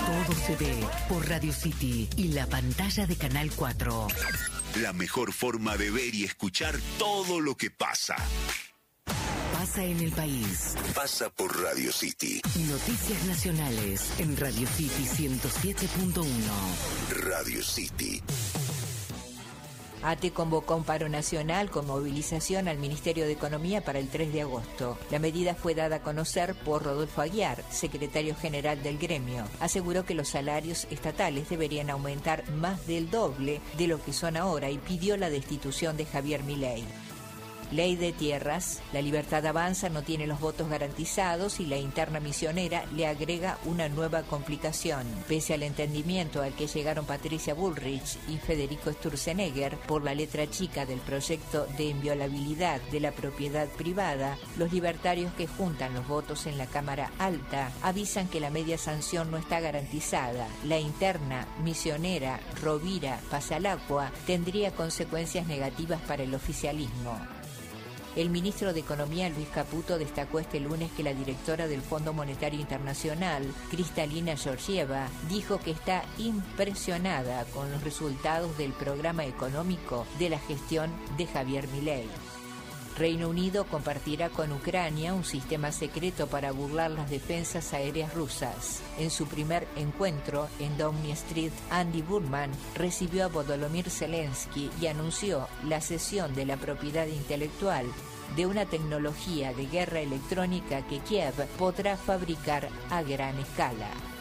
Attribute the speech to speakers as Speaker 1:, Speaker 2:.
Speaker 1: Todo se ve por Radio City y la pantalla de Canal 4.
Speaker 2: La mejor forma de ver y escuchar todo lo que pasa.
Speaker 1: Pasa en el país.
Speaker 2: Pasa por Radio City.
Speaker 1: Noticias nacionales en Radio City 107.1.
Speaker 2: Radio City.
Speaker 3: ATE convocó un paro nacional con movilización al Ministerio de Economía para el 3 de agosto. La medida fue dada a conocer por Rodolfo Aguiar, secretario general del gremio. Aseguró que los salarios estatales deberían aumentar más del doble de lo que son ahora y pidió la destitución de Javier Milei. Ley de tierras. La Libertad Avanza no tiene los votos garantizados y la interna misionera le agrega una nueva complicación. Pese al entendimiento al que llegaron Patricia Bullrich y Federico Sturzenegger por la letra chica del proyecto de inviolabilidad de la propiedad privada, los libertarios que juntan los votos en la Cámara Alta avisan que la media sanción no está garantizada. La interna misionera Rovira Pasalacqua tendría consecuencias negativas para el oficialismo. El ministro de Economía, Luis Caputo, destacó este lunes que la directora del Fondo Monetario Internacional, Kristalina Georgieva, dijo que está impresionada con los resultados del programa económico de la gestión de Javier Milei. Reino Unido compartirá con Ucrania un sistema secreto para burlar las defensas aéreas rusas. En su primer encuentro en Downing Street, Andy Burman recibió a Volodymyr Zelensky y anunció la cesión de la propiedad intelectual de una tecnología de guerra electrónica que Kiev podrá fabricar a gran escala.